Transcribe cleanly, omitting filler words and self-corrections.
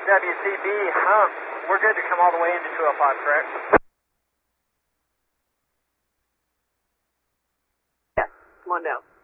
WCB, we're good to come all the way into 205, correct? Yeah, come on down.